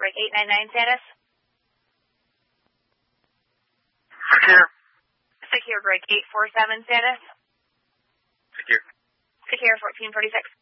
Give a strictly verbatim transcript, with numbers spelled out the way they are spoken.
break eight nine nine status. Secure. Secure break eight four seven status. Secure. Secure fourteen forty-six.